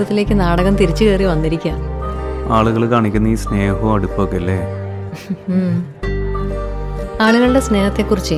ജീവിതത്തിലേക്ക് നാടകം തിരിച്ചു കയറി വന്നിരിക്കുക. ആളുകൾ കാണിക്കുന്ന ഈ സ്നേഹവും അടുപ്പൊക്കെ അല്ലേ? ആളുകളുടെ സ്നേഹത്തെക്കുറിച്ച്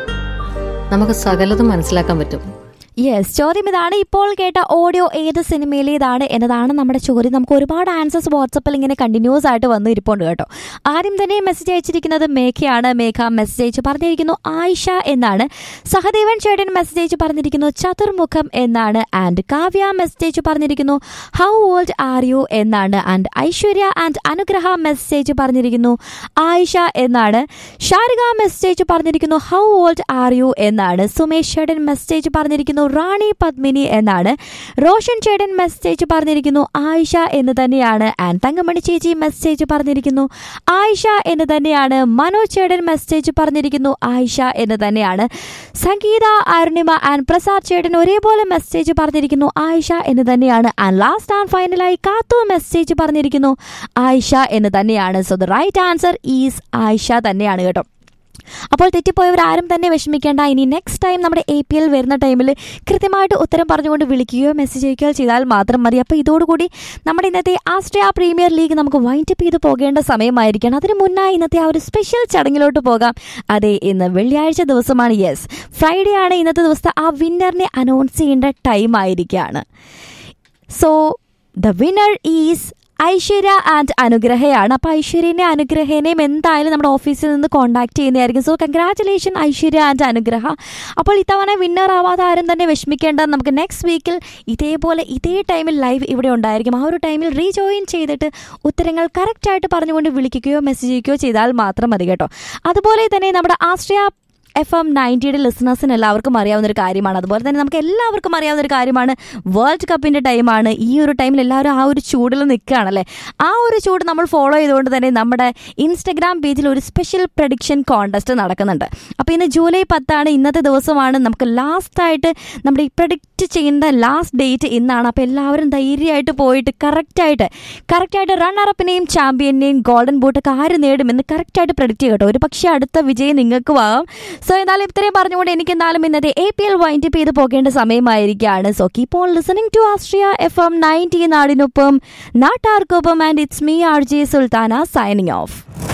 നമുക്ക് സകലതും മനസ്സിലാക്കാൻ പറ്റും. യെസ്, ചോദ്യം ഇതാണ്. ഇപ്പോൾ കേട്ട ഓഡിയോ ഏത് സിനിമയിലേതാണ് എന്നതാണ് നമ്മുടെ ചോദ്യം. നമുക്ക് ഒരുപാട് ആൻസേഴ്സ് വാട്സപ്പിൽ ഇങ്ങനെ കണ്ടിന്യൂസ് ആയിട്ട് വന്ന് ഇരിപ്പുണ്ട് കേട്ടോ. ആദ്യം തന്നെ മെസ്സേജ് അയച്ചിരിക്കുന്നത് മേഘയാണ്. മേഘ മെസ്സേജ് അയച്ച് പറഞ്ഞിരിക്കുന്നു ആയിഷ എന്നാണ്. സഹദേവൻ ചേട്ടൻ മെസ്സേജ് അയച്ച് പറഞ്ഞിരിക്കുന്നു ചതുർമുഖം എന്നാണ്. ആൻഡ് കാവ്യ മെസ്സേജ് അയച്ച് പറഞ്ഞിരിക്കുന്നു ഹൗ ഓൾഡ് ആർ യു എന്നാണ്. ആൻഡ് ഐശ്വര്യ ആൻഡ് അനുഗ്രഹ മെസ്സേജ് പറഞ്ഞിരിക്കുന്നു ആയിഷ എന്നാണ്. ഷാരിക മെസ്സേജ് പറഞ്ഞിരിക്കുന്നു ഹൗ ഓൾഡ് ആർ യു എന്നാണ്. സുമേഷ് ചേട്ടൻ മെസ്സേജ് പറഞ്ഞിരിക്കുന്നു റാണി പത്മിനി എന്നാണ്. റോഷൻ ചേട്ടൻ മെസ്സേജ് പറഞ്ഞിരിക്കുന്നു ആയിഷ എന്ന് തന്നെയാണ്. ആൻഡ് തങ്കമണി ചേച്ചി മെസ്സേജ് പറഞ്ഞിരിക്കുന്നു ആയിഷ എന്ന് തന്നെയാണ്. മനോജ് ചേട്ടൻ മെസ്സേജ് പറഞ്ഞിരിക്കുന്നു ആയിഷ എന്ന് തന്നെയാണ്. സംഗീത, അരുണിമ ആൻഡ് പ്രസാദ് ചേട്ടൻ ഒരേപോലെ മെസ്സേജ് പറഞ്ഞിരിക്കുന്നു ആയിഷ എന്ന് തന്നെയാണ്. ആൻഡ് ലാസ്റ്റ് ആൻഡ് ഫൈനലായി കാത്തു മെസ്സേജ് പറഞ്ഞിരിക്കുന്നു ആയിഷ എന്ന് തന്നെയാണ്. So the right answer is Ayisha തന്നെയാണ് കേട്ടോ. അപ്പോൾ തെറ്റിപ്പോയവരാരും തന്നെ വിഷമിക്കേണ്ട. ഇനി നെക്സ്റ്റ് ടൈം നമ്മുടെ APL വരുന്ന ടൈമിൽ കൃത്യമായിട്ട് ഉത്തരം പറഞ്ഞുകൊണ്ട് വിളിക്കുകയോ മെസ്സേജ് അയക്കുകയോ ചെയ്താൽ മാത്രം മതി. അപ്പോൾ ഇതോടുകൂടി നമ്മുടെ ഇന്നത്തെ ആസ്ട്രിയ പ്രീമിയർ ലീഗ് നമുക്ക് വൈൻഡ് അപ്പ് ചെയ്ത് പോകേണ്ട സമയമായിരിക്കണം. അതിന് മുന്നായി ഇന്നത്തെ ആ ഒരു സ്പെഷ്യൽ ചടങ്ങിലോട്ട് പോകാം. അതെ, ഇന്ന് വെള്ളിയാഴ്ച ദിവസമാണ്. യെസ്, ഫ്രൈഡേ ആണ് ഇന്നത്തെ ദിവസത്തെ ആ വിന്നറിനെ അനൗൺസ് ചെയ്യേണ്ട ടൈം ആയിരിക്കുകയാണ്. So the winner is Aishwarya and അനുഗ്രഹയാണ്. അപ്പോൾ ഐശ്വര്യനെ അനുഗ്രഹേനെയും എന്തായാലും നമ്മുടെ ഓഫീസിൽ നിന്ന് കോൺടാക്ട് ചെയ്യുന്നതായിരിക്കും. സോ കൺഗ്രാറ്റുലേഷൻ ഐശ്വര്യ ആൻഡ് അനുഗ്രഹ. അപ്പോൾ ഇത്തവണ വിന്നർ ആവാതെ ആരും തന്നെ വിഷമിക്കേണ്ടത്. നമുക്ക് നെക്സ്റ്റ് വീക്കിൽ ഇതേപോലെ ഇതേ ടൈമിൽ ലൈവ് ഇവിടെ ഉണ്ടായിരിക്കും. ആ ഒരു ടൈമിൽ റീജോയിൻ ചെയ്തിട്ട് ഉത്തരങ്ങൾ കറക്റ്റായിട്ട് പറഞ്ഞുകൊണ്ട് വിളിക്കുകയോ മെസ്സേജ് ചെയ്യുകയോ ചെയ്താൽ മാത്രം മതി കേട്ടോ. അതുപോലെ തന്നെ നമ്മുടെ ആസ്ട്രിയ FM 90യുടെ ലിസണേഴ്സിന് എല്ലാവർക്കും അറിയാവുന്നൊരു കാര്യമാണ്. അതുപോലെ തന്നെ നമുക്ക് എല്ലാവർക്കും അറിയാവുന്നൊരു കാര്യമാണ്, വേൾഡ് കപ്പിൻ്റെ ടൈമാണ്. ഈ ഒരു ടൈമിൽ എല്ലാവരും ആ ഒരു ചൂടിൽ നിൽക്കുകയാണല്ലേ. ആ ഒരു ചൂട് നമ്മൾ ഫോളോ ചെയ്തുകൊണ്ട് തന്നെ നമ്മുടെ ഇൻസ്റ്റഗ്രാം പേജിൽ ഒരു സ്പെഷ്യൽ പ്രഡിക്ഷൻ കോൺടെസ്റ്റ് നടക്കുന്നുണ്ട്. അപ്പോൾ ഇന്ന് ജൂലൈ 10 ഇന്നത്തെ ദിവസമാണ്. നമുക്ക് ലാസ്റ്റായിട്ട് നമ്മുടെ ഈ പ്രഡിക്റ്റ് ചെയ്യുന്ന ലാസ്റ്റ് ഡേറ്റ് ഇന്നാണ്. അപ്പോൾ എല്ലാവരും ധൈര്യമായിട്ട് പോയിട്ട് കറക്റ്റായിട്ട് റണ്ണറപ്പിനെയും ചാമ്പ്യനെയും ഗോൾഡൻ ബൂട്ടൊക്കെ ആര് നേടുമെന്ന് കറക്റ്റായിട്ട് പ്രഡിക്റ്റ് ചെയ്യും കേട്ടോ. ഒരു പക്ഷേ അടുത്ത വിജയം നിങ്ങൾക്കും ആവാം. സോ എന്തായാലും ഇത്രയും പറഞ്ഞുകൊണ്ട് എനിക്ക് എന്തായാലും ഇന്നത്തെ APL വൈൻഡ് അപ്പ് ചെയ്ത് പോകേണ്ട സമയമായിരിക്കുകയാണ്. So keep on listening to Austria FM 90 നാടിനൊപ്പം നാട്ടാർക്കൊപ്പം. And it's me RJ Sultana signing off.